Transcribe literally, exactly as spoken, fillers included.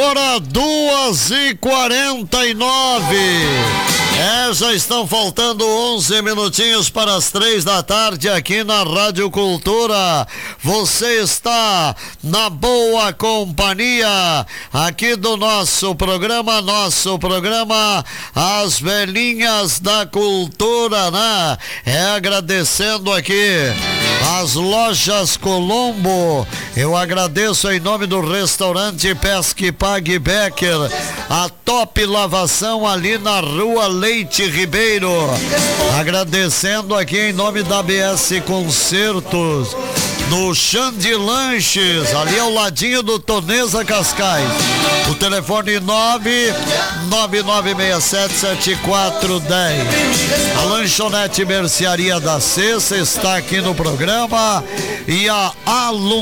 Agora duas e quarenta e nove. É, já estão faltando onze minutinhos para as três da tarde aqui na Rádio Cultura. Você está na boa companhia aqui do nosso programa, nosso programa As Velhinhas da Cultura, né? É, agradecendo aqui as lojas Colombo. Eu agradeço em nome do restaurante Pesque Pague Becker, a Top Lavação ali na Rua Leite Ribeiro. Agradecendo aqui em nome da B S Concertos, no Xande Lanches, ali ao ladinho do Tonesa Cascais. O telefone nove nove nove seis sete sete quatro um zero. A Lanchonete Mercearia da Cessa está aqui no programa e a Alum